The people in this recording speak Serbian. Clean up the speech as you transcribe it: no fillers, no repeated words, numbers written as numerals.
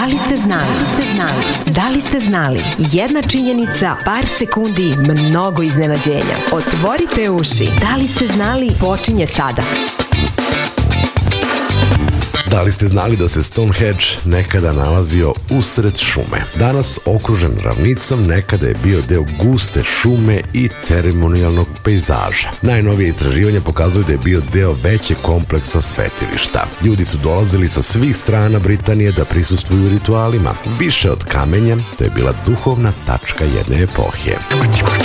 Da li ste znali? Da li ste znali? Jedna činjenica, par sekundi, mnogo iznenađenja. Otvorite uši. Da li ste znali? Počinje sada. Da li ste znali da se Stonehenge nekada nalazio usred šume? Danas okružen ravnicom, nekada je bio deo guste šume i ceremonijalnog pejzaža. Najnovije istraživanje pokazuju da je bio deo većeg kompleksa svetilišta. Ljudi su dolazili sa svih strana Britanije da prisustvuju ritualima. Više od kamenja, to je bila duhovna tačka jedne epohe.